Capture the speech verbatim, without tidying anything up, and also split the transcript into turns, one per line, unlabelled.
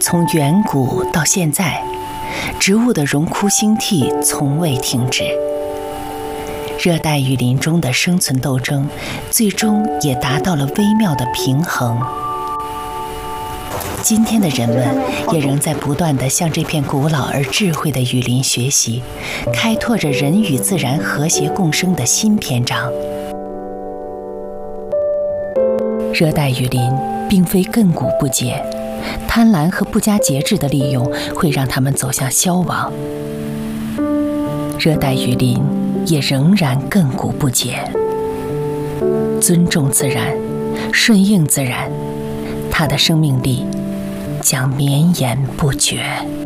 从远古到现在，植物的荣枯兴替从未停止。热带雨林中的生存斗争，最终也达到了微妙的平衡。今天的人们也仍在不断地向这片古老而智慧的雨林学习，开拓着人与自然和谐共生的新篇章。热带雨林并非亘古不竭，贪婪和不加节制的利用会让它们走向消亡。热带雨林也仍然亘古不竭。尊重自然，顺应自然，它的生命力将绵延不绝。